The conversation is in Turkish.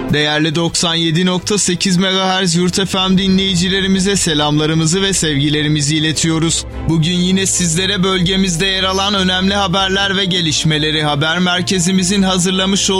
Değerli 97.8 MHz Yurt FM dinleyicilerimize selamlarımızı ve sevgilerimizi iletiyoruz. Bugün yine sizlere bölgemizde yer alan önemli haberler ve gelişmeleri haber merkezimizin hazırlamış olduğu